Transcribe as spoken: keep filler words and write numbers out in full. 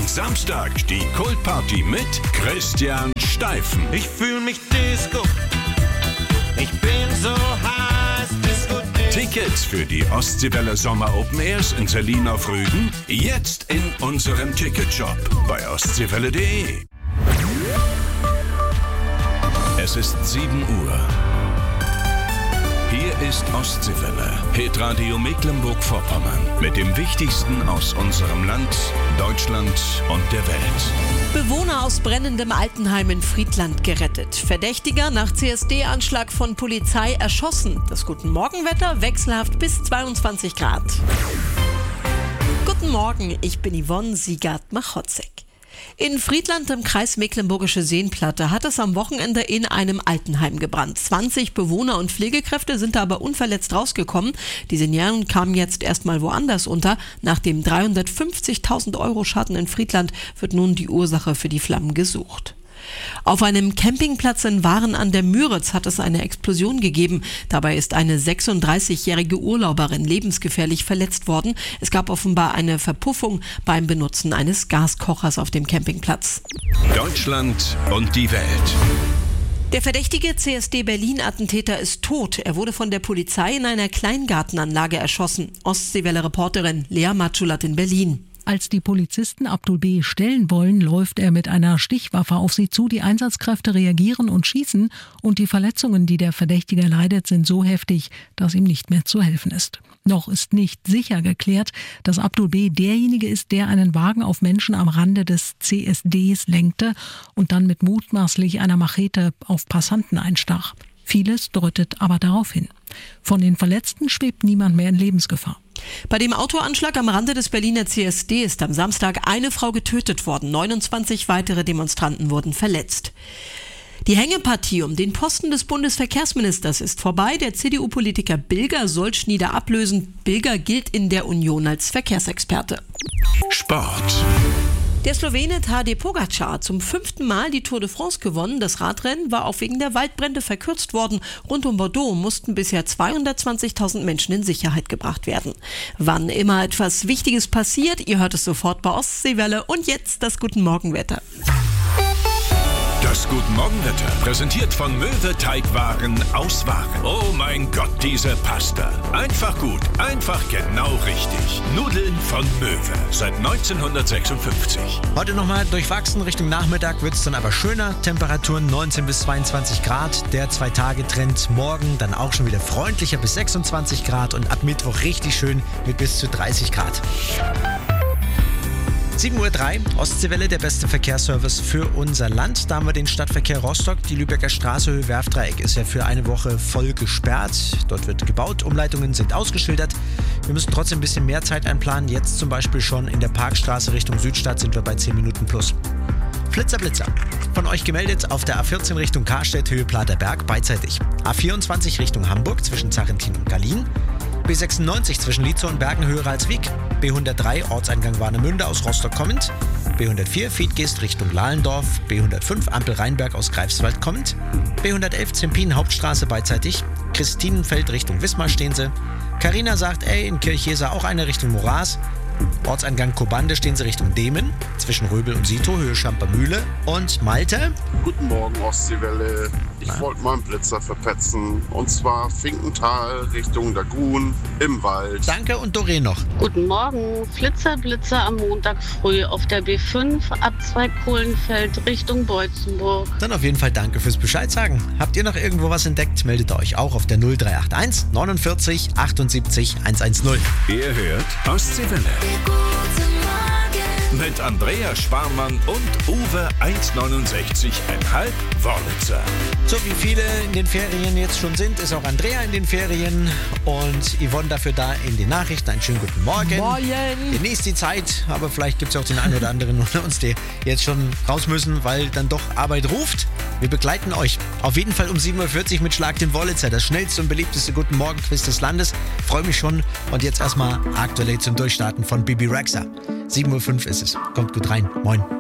Samstag die Kultparty mit Christian Steifen. Ich fühl mich Disco. Ich bin so heiß, Disco, Disco. Tickets für die Ostseewelle Sommer Open Airs in Selin auf Rügen jetzt in unserem Ticketshop bei ostseewelle punkt de. Es ist sieben Uhr. Hier ist Ostseewelle, Hitradio Mecklenburg-Vorpommern mit dem Wichtigsten aus unserem Land, Deutschland und der Welt. Bewohner aus brennendem Altenheim in Friedland gerettet. Verdächtiger nach C S D-Anschlag von Polizei erschossen. Das Guten Morgenwetter wechselhaft bis zweiundzwanzig Grad. Guten Morgen, ich bin Yvonne Siegert-Machotzek. In Friedland im Kreis Mecklenburgische Seenplatte hat es am Wochenende in einem Altenheim gebrannt. zwanzig Bewohner und Pflegekräfte sind da aber unverletzt rausgekommen. Die Senioren kamen jetzt erstmal woanders unter. Nach dem dreihundertfünfzigtausend Euro Schaden in Friedland wird nun die Ursache für die Flammen gesucht. Auf einem Campingplatz in Waren an der Müritz hat es eine Explosion gegeben. Dabei ist eine sechsunddreißigjährige Urlauberin lebensgefährlich verletzt worden. Es gab offenbar eine Verpuffung beim Benutzen eines Gaskochers auf dem Campingplatz. Deutschland und die Welt. Der verdächtige C S D-Berlin-Attentäter ist tot. Er wurde von der Polizei in einer Kleingartenanlage erschossen. Ostseewelle-Reporterin Lea Matschulat in Berlin. Als die Polizisten Abdul B. stellen wollen, läuft er mit einer Stichwaffe auf sie zu. Die Einsatzkräfte reagieren und schießen. Und die Verletzungen, die der Verdächtige leidet, sind so heftig, dass ihm nicht mehr zu helfen ist. Noch ist nicht sicher geklärt, dass Abdul B. derjenige ist, der einen Wagen auf Menschen am Rande des C S Ds lenkte und dann mit mutmaßlich einer Machete auf Passanten einstach. Vieles deutet aber darauf hin. Von den Verletzten schwebt niemand mehr in Lebensgefahr. Bei dem Autoanschlag am Rande des Berliner C S D ist am Samstag eine Frau getötet worden. neunundzwanzig weitere Demonstranten wurden verletzt. Die Hängepartie um den Posten des Bundesverkehrsministers ist vorbei. Der C D U-Politiker Bilger soll Schnieder ablösen. Bilger gilt in der Union als Verkehrsexperte. Sport. Der Slowene Tadej Pogačar hat zum fünften Mal die Tour de France gewonnen. Das Radrennen war auch wegen der Waldbrände verkürzt worden. Rund um Bordeaux mussten bisher zweihundertzwanzigtausend Menschen in Sicherheit gebracht werden. Wann immer etwas Wichtiges passiert, ihr hört es sofort bei Ostseewelle. Und jetzt das Guten Morgenwetter. Das Guten Morgenwetter, präsentiert von Möwe Teigwaren aus Waren. Oh mein Gott, diese Pasta. Einfach gut, einfach genau richtig. Nudeln von Möwe, seit neunzehnhundertsechsundfünfzig. Heute nochmal durchwachsen, Richtung Nachmittag wird es dann aber schöner. Temperaturen neunzehn bis zweiundzwanzig Grad. Der Zwei-Tage-Trend morgen dann auch schon wieder freundlicher bis sechsundzwanzig Grad und ab Mittwoch richtig schön mit bis zu dreißig Grad. sieben Uhr drei, Ostseewelle, der beste Verkehrsservice für unser Land. Da haben wir den Stadtverkehr Rostock. Die Lübecker Straße Höhe-Werfdreieck ist ja für eine Woche voll gesperrt. Dort wird gebaut, Umleitungen sind ausgeschildert. Wir müssen trotzdem ein bisschen mehr Zeit einplanen. Jetzt zum Beispiel schon in der Parkstraße Richtung Südstadt sind wir bei zehn Minuten plus. Flitzer, Blitzer. Von euch gemeldet auf der A vierzehn Richtung Karstedt, Höhe Platerberg, beidseitig. A vierundzwanzig Richtung Hamburg zwischen Zarentin und Gallien. B sechsundneunzig zwischen Lietzow und Bergen, Höhe Ralswiek. B hundertdrei Orteingang Warnemünde aus Rostock kommend. B hundertvier Fiedgest Richtung Lahlendorf. B hundertfünf Ampel Rheinberg aus Greifswald kommend. B hundertelf Zempin Hauptstraße beidseitig. Christinenfeld Richtung Wismar stehen sie. Carina sagt, ey, in Kirchjesa auch eine Richtung Moraß. Ortseingang Kobande stehen sie Richtung Demen, zwischen Röbel und Sito, Höhe Schampermühle. Und Malte? Guten Morgen, Ostseewelle. Ich wollte mal einen Blitzer verpetzen. Und zwar Finkental Richtung Lagun im Wald. Danke und Doreen noch. Guten Morgen. Flitzer, Blitzer am Montag früh auf der B fünf ab zwei Kohlenfeld Richtung Beutzenburg. Dann auf jeden Fall danke fürs Bescheid sagen. Habt ihr noch irgendwo was entdeckt, meldet euch auch auf der null drei acht eins neunundvierzig achtundsiebzig hundertzehn. Ihr hört Ostseewelle. Mit Andrea Schwarmann und Uwe eins neunundsechzig Komma fünf Wörlitzer. So wie viele in den Ferien jetzt schon sind, ist auch Andrea in den Ferien und Yvonne dafür da in den Nachrichten. Einen schönen guten Morgen. Morgen. Genießt die Zeit, aber vielleicht gibt es auch den einen oder anderen unter uns, die jetzt schon raus müssen, weil dann doch Arbeit ruft. Wir begleiten euch auf jeden Fall um sieben Uhr vierzig mit Schlag den Wörlitzer, das schnellste und beliebteste Guten Morgen Quiz des Landes. Freue mich schon und jetzt erstmal aktuell zum Durchstarten von Bibi Rexha. sieben Uhr fünf ist es. Kommt gut rein. Moin.